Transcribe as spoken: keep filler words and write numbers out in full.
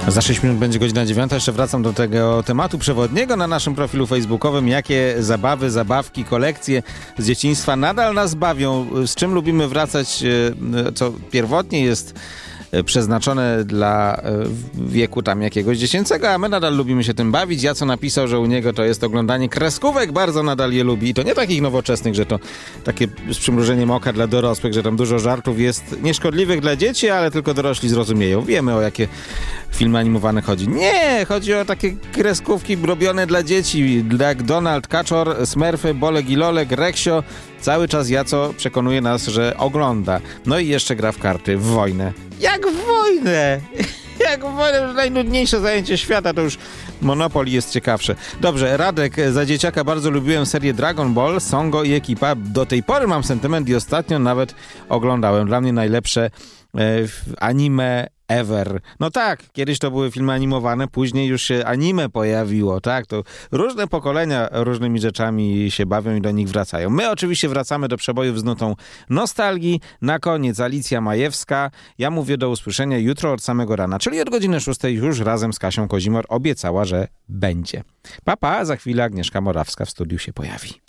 Za sześć minut będzie godzina dziewiąta. Jeszcze wracam do tego tematu przewodniego na naszym profilu facebookowym. Jakie zabawy, zabawki, kolekcje z dzieciństwa nadal nas bawią? Z czym lubimy wracać, co pierwotnie jest przeznaczone dla wieku tam jakiegoś dziecięcego, a my nadal lubimy się tym bawić. Ja co napisał, że u niego to jest oglądanie kreskówek, bardzo nadal je lubi. I to nie takich nowoczesnych, że to takie z przymrużeniem oka dla dorosłych, że tam dużo żartów jest nieszkodliwych dla dzieci, ale tylko dorośli zrozumieją. Wiemy, o jakie filmy animowane chodzi. Nie! Chodzi o takie kreskówki robione dla dzieci, jak Donald, Kaczor, Smurfy, Bolek i Lolek, Reksio. Cały czas Jaco przekonuje nas, że ogląda. No i jeszcze gra w karty, w wojnę. Jak w wojnę? Jak w wojnę? To najnudniejsze zajęcie świata, to już Monopoly jest ciekawsze. Dobrze, Radek, za dzieciaka bardzo lubiłem serię Dragon Ball, Songo i ekipa. Do tej pory mam sentyment i ostatnio nawet oglądałem. Dla mnie najlepsze e, anime ever. No tak, kiedyś to były filmy animowane, później już się anime pojawiło, tak? To różne pokolenia różnymi rzeczami się bawią i do nich wracają. My oczywiście wracamy do przebojów z nutą nostalgii. Na koniec Alicja Majewska. Ja mówię do usłyszenia jutro od samego rana, czyli od godziny szóstej już razem z Kasią Kozimor obiecała, że będzie. Pa, pa, za chwilę Agnieszka Morawska w studiu się pojawi.